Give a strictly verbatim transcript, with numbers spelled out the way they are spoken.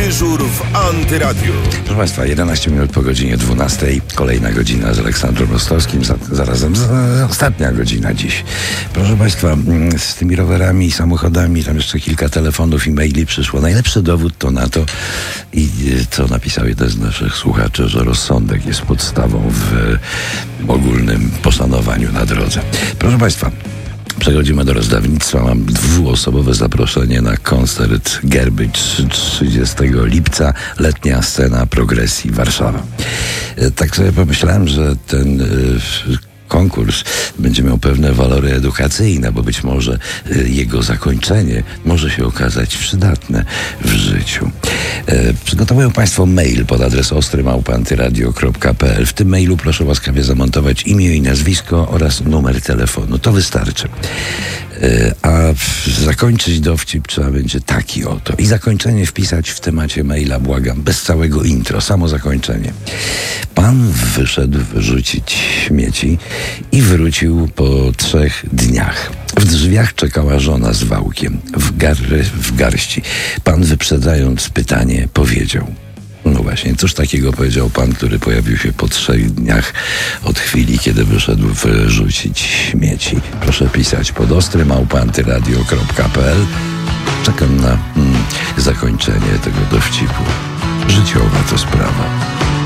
Dyżur w Antyradiu. Proszę Państwa, jedenaście minut po godzinie dwunastej. Kolejna godzina z Aleksandrem Rostowskim. Za, zarazem z, ostatnia godzina dziś. Proszę Państwa, z tymi rowerami i samochodami, tam jeszcze kilka telefonów i maili przyszło. Najlepszy dowód to na to, i co napisał jeden z naszych słuchaczy, że rozsądek jest podstawą w ogólnym poszanowaniu na drodze. Proszę Państwa, przechodzimy do rozdawnictwa. Mam dwuosobowe zaproszenie na koncert Gerby trzydziestego lipca. Letnia scena progresji Warszawa. Tak sobie pomyślałem, że ten y, konkurs będzie miał pewne walory edukacyjne, bo być może y, jego zakończenie może się okazać przydatne w życiu. E, przygotowują Państwo mail pod adres ostry małpa antyradio kropka p l. W tym mailu proszę łaskawie zamontować imię i nazwisko oraz numer telefonu. To wystarczy. E, a zakończyć dowcip trzeba będzie taki oto. I zakończenie wpisać w temacie maila, błagam, bez całego intro, samo zakończenie. Pan wyszedł wyrzucić śmieci i wrócił po trzech dniach. W drzwiach czekała żona z wałkiem w, gar, w garści. Pan, wyprzedzając pytanie, powiedział: no właśnie, cóż takiego powiedział pan, który pojawił się po trzech dniach od chwili, kiedy wyszedł wyrzucić śmieci? Proszę pisać pod ostry małpa antyradio kropka p l. Czekam na mm, zakończenie tego dowcipu. Życiowa to sprawa.